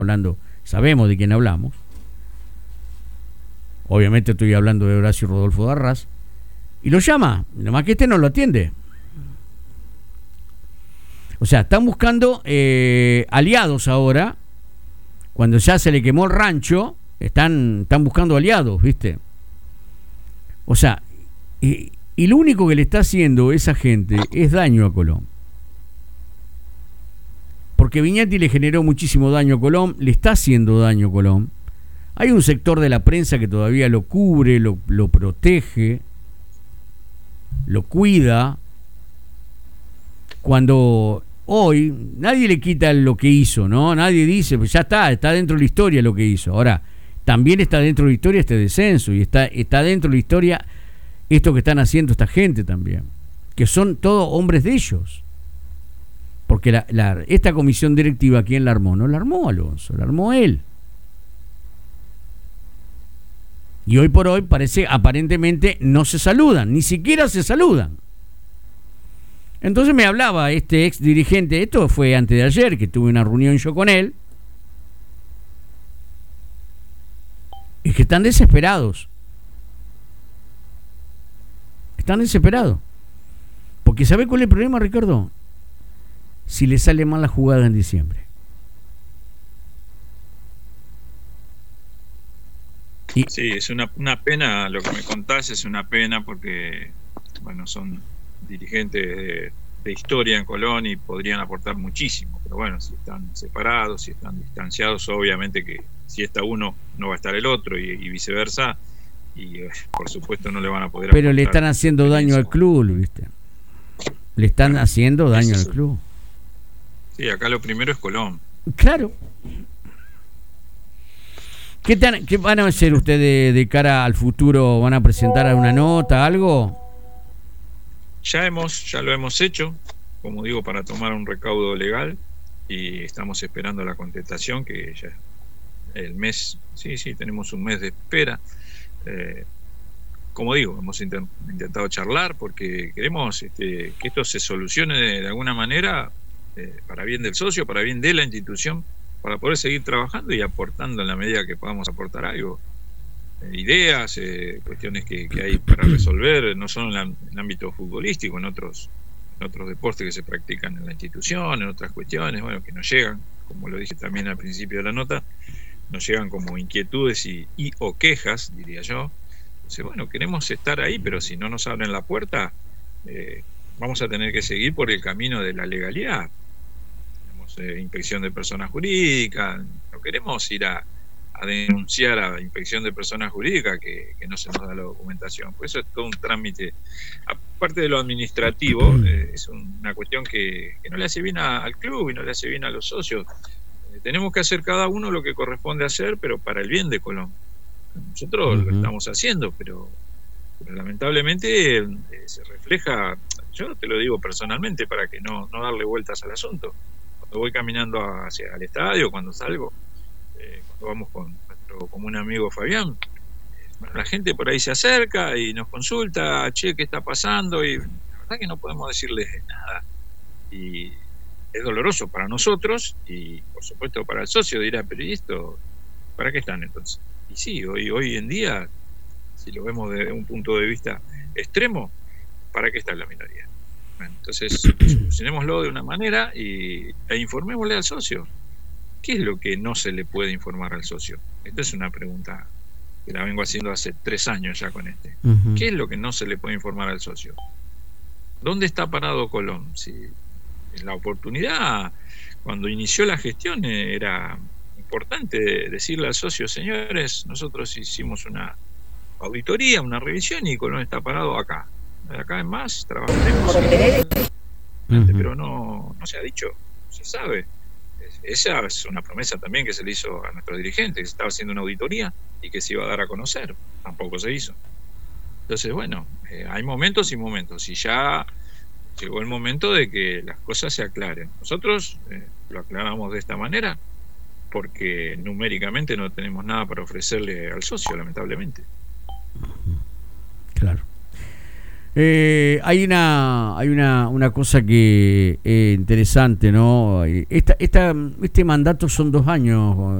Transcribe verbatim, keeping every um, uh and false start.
hablando, sabemos de quién hablamos. Obviamente estoy hablando de Horacio Rodolfo Darras. Y lo llama, nomás que este no lo atiende. O sea, están buscando eh, aliados ahora. Cuando ya se le quemó el rancho, están, están buscando aliados, ¿viste? O sea, y, y lo único que le está haciendo esa gente es daño a Colón. Porque Viñati le generó muchísimo daño a Colón, le está haciendo daño a Colón. Hay un sector de la prensa que todavía lo cubre, lo, lo protege, lo cuida. Cuando hoy nadie le quita lo que hizo, ¿no? Nadie dice, pues ya está, está dentro de la historia lo que hizo. Ahora, también está dentro de la historia este descenso y está, está dentro de la historia esto que están haciendo esta gente también, que son todos hombres de ellos. Porque la, la, esta comisión directiva, ¿quién la armó? No la armó Alonso, la armó él. Y hoy por hoy parece, aparentemente, no se saludan, ni siquiera se saludan. Entonces me hablaba este ex dirigente, esto fue antes de ayer, que tuve una reunión yo con él, y que están desesperados. Están desesperados. Porque ¿sabe cuál es el problema, Ricardo? Si le sale mal la jugada en diciembre. Y sí, es una, una pena lo que me contás, es una pena porque, bueno, son dirigentes de, de historia en Colón y podrían aportar muchísimo, pero bueno, si están separados, si están distanciados, obviamente que si está uno no va a estar el otro y, y viceversa, y eh, por supuesto no le van a poder pero le están haciendo daño al club, ¿viste? Le están claro, haciendo daño al club. Sí, acá lo primero es Colón. Claro. ¿Qué, tan, ¿Qué van a hacer ustedes de cara al futuro? ¿Van a presentar alguna nota, algo? Ya hemos, ya lo hemos hecho, como digo, para tomar un recaudo legal y estamos esperando la contestación, que ya el mes, sí, sí, tenemos un mes de espera. Eh, como digo, hemos intent, intentado charlar porque queremos este, que esto se solucione de, de alguna manera eh, para bien del socio, para bien de la institución, para poder seguir trabajando y aportando en la medida que podamos aportar algo, eh, ideas, eh, cuestiones que, que hay para resolver, no solo en, la, en el ámbito futbolístico, en otros, en otros deportes que se practican en la institución, en otras cuestiones, bueno, que nos llegan, como lo dije también al principio de la nota, nos llegan como inquietudes y, y o quejas, diría yo. Entonces, bueno, queremos estar ahí, pero si no nos abren la puerta, eh, vamos a tener que seguir por el camino de la legalidad. Eh, inspección de personas jurídicas, no queremos ir a, a denunciar a la inspección de personas jurídicas que, que no se nos da la documentación, por eso es todo un trámite, aparte de lo administrativo, eh, es un, una cuestión que, que no le hace bien a, al club y no le hace bien a los socios. Eh, tenemos que hacer cada uno lo que corresponde hacer, pero para el bien de Colón. Nosotros uh-huh. lo estamos haciendo, pero, pero lamentablemente eh, se refleja, yo te lo digo personalmente para que no, no darle vueltas al asunto. Cuando voy caminando hacia el estadio, cuando salgo, eh, cuando vamos con nuestro común amigo Fabián, eh, bueno, la gente por ahí se acerca y nos consulta, che, ¿qué está pasando? Y la verdad que no podemos decirles nada. Y es doloroso para nosotros y por supuesto para el socio. Dirá, pero ¿y esto? ¿Para qué están entonces? Y sí, hoy, hoy en día, si lo vemos desde un punto de vista extremo, ¿para qué está la minoría? Entonces, solucionémoslo de una manera y, e informémosle al socio. ¿Qué es lo que no se le puede informar al socio? Esta es una pregunta que la vengo haciendo hace tres años ya con este. Uh-huh. ¿Qué es lo que no se le puede informar al socio? ¿Dónde está parado Colón? Si en la oportunidad, cuando inició la gestión, era importante decirle al socio, señores, nosotros hicimos una auditoría, una revisión y Colón está parado acá. Acá en más trabajaremos, uh-huh. pero no, no se ha dicho, no se sabe. Esa es una promesa también que se le hizo a nuestros dirigentes, que se estaba haciendo una auditoría y que se iba a dar a conocer, tampoco se hizo. Entonces, bueno, eh, hay momentos y momentos, y ya llegó el momento de que las cosas se aclaren. Nosotros eh, lo aclaramos de esta manera porque numéricamente no tenemos nada para ofrecerle al socio, lamentablemente. Claro. Eh, hay una hay una, una cosa que eh, interesante, ¿no? Esta, esta, este mandato son dos años,